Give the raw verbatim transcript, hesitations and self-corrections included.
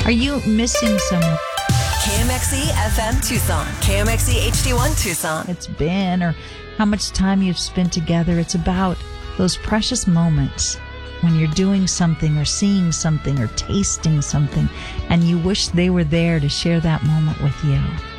Are you missing someone? K M X E F M Tucson, K M X E H D one Tucson. It's been, or how much time you've spent together. It's about those precious moments when you're doing something or seeing something or tasting something and you wish they were there to share that moment with you.